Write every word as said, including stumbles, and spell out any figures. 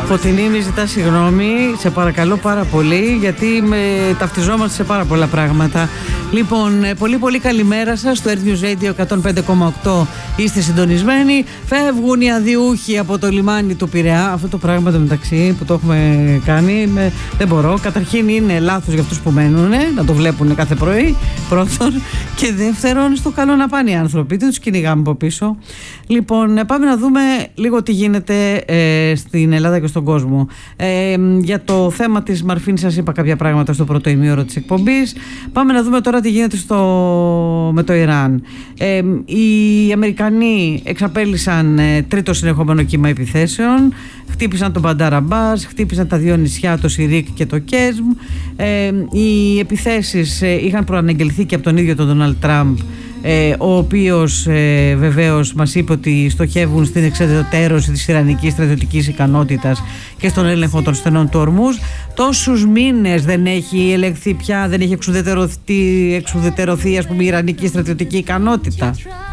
Φωτεινή, μη ζητά συγγνώμη, σε παρακαλώ πάρα πολύ, γιατί με ταυτιζόμαστε σε πάρα πολλά πράγματα. Λοιπόν, πολύ πολύ καλημέρα σας στο Earth News Radio εκατόν πέντε κόμμα οκτώ. Είστε συντονισμένοι. Φεύγουν οι αδιούχοι από το λιμάνι του Πειραιά. Αυτό το πράγμα το μεταξύ που το έχουμε κάνει, με, δεν μπορώ. Καταρχήν είναι λάθος για αυτούς που μένουν, να το βλέπουν κάθε πρωί. Πρώτον. Και δεύτερον, στο καλό να πάνε οι άνθρωποι. Δεν τους κυνηγάμε από πίσω. Λοιπόν, πάμε να δούμε λίγο τι γίνεται ε, στην Ελλάδα και στον κόσμο. Ε, για το θέμα της Μαρφίν σας είπα κάποια πράγματα στο πρώτο ημίωρο της εκπομπής. Πάμε να δούμε τώρα τι γίνεται στο, με το Ιράν. Ε, οι Αμερικανοί εξαπέλυσαν ε, τρίτο συνεχόμενο κύμα επιθέσεων. Χτύπησαν τον Μπαντάρ Αμπάς, χτύπησαν τα δύο νησιά, το Σιρίκ και το Κέσμ. Ε, οι επιθέσεις ε, είχαν προαναγγελθεί και από τον ίδιο τον Ντόναλντ Τραμπ, Ε, ο οποίος ε, βεβαίως μας είπε ότι στοχεύουν στην εξεδωτέρωση της ιρανικής στρατιωτικής ικανότητας και στον έλεγχο των στενών του Ορμούζ. Τόσους μήνες δεν έχει ελεγχθεί πια, δεν έχει εξουδετερωθεί, εξουδετερωθεί ας πούμε, η ιρανική στρατιωτική ικανότητα.